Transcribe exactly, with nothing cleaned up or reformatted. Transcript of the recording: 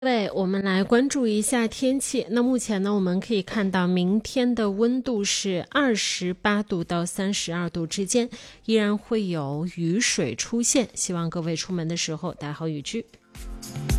各位，我们来关注一下天气。那目前呢，我们可以看到明天的温度是二十八度到三十二度之间，依然会有雨水出现，希望各位出门的时候带好雨具。